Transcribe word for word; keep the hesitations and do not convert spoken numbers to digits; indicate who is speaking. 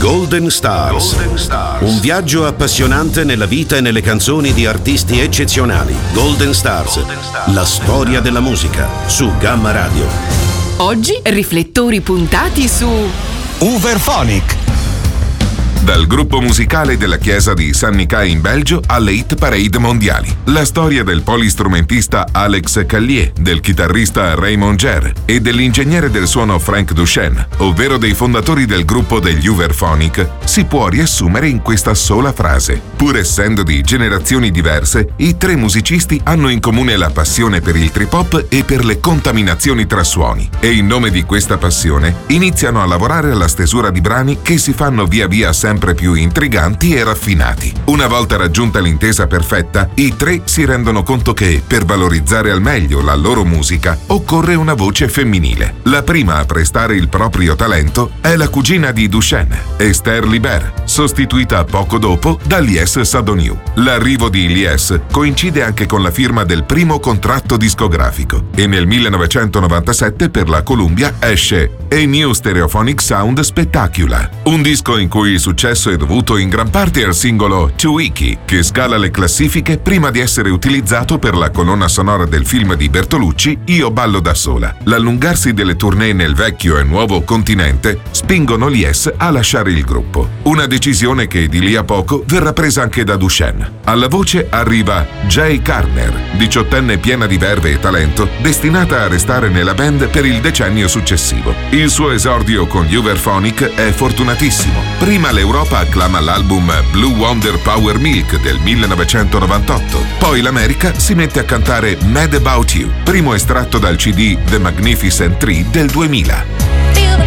Speaker 1: Golden Stars. Golden Stars. Un viaggio appassionante nella vita e nelle canzoni di artisti eccezionali. Golden Stars. Golden Stars. La storia della musica su Gamma Radio.
Speaker 2: Oggi riflettori puntati su
Speaker 3: Uverphonic.
Speaker 4: Dal gruppo musicale della chiesa di San Nicai in Belgio alle hit parade mondiali. La storia del polistrumentista Alex Callier, del chitarrista Raymond Jerr e dell'ingegnere del suono Frank Duchesne, ovvero dei fondatori del gruppo degli Uverphonic, si può riassumere in questa sola frase. Pur essendo di generazioni diverse, i tre musicisti hanno in comune la passione per il trip hop e per le contaminazioni tra suoni. E in nome di questa passione iniziano a lavorare alla stesura di brani che si fanno via via sempre più intriganti e raffinati. Una volta raggiunta l'intesa perfetta, i tre si rendono conto che, per valorizzare al meglio la loro musica, occorre una voce femminile. La prima a prestare il proprio talento è la cugina di Duchesne, Esther Libert, sostituita poco dopo da Lies Sadoniou. L'arrivo di Lies coincide anche con la firma del primo contratto discografico e nel millenovecentonovantasette per la Columbia esce A New Stereophonic Sound Spectacular, un disco in cui il successo è dovuto in gran parte al singolo Tweaky, che scala le classifiche prima di essere utilizzato per la colonna sonora del film di Bertolucci Io ballo da sola. L'allungarsi delle tournée nel vecchio e nuovo continente spingono Lies a lasciare il gruppo. Una decisione che di lì a poco verrà presa anche da Duchesne. Alla voce arriva Jay Karner, diciottenne piena di verve e talento, destinata a restare nella band per il decennio successivo. Il suo esordio con gli Uverphonic è fortunatissimo. Prima l'Europa acclama l'album Blue Wonder Power Milk del millenovecentonovantotto. Poi l'America si mette a cantare Mad About You, primo estratto dal C D The Magnificent Tree del duemila.
Speaker 5: Feel the